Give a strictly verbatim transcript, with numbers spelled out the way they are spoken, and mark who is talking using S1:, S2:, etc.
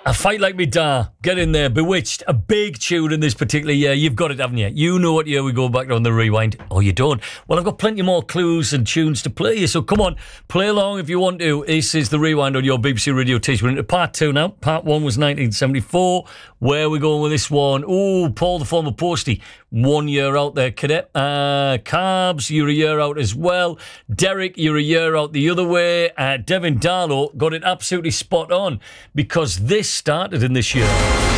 S1: A Fight Like Me Da. Get in there. Bewitched. A big tune in this particular year. You've got it, haven't you? You know what year we go back on the rewind. Oh, you don't? Well, I've got plenty more clues and tunes to play you, so come on. Play along if you want to. This is the rewind on your B B C Radio Taste. We're into part two now. Part one was nineteen seventy-four. Where are we going with this one? Oh, Paul the former postie. One year out there, cadet. Uh, Carbs, you're a year out as well. Derek, you're a year out the other way. Uh, Devin Darlow got it absolutely spot on because this started in this year.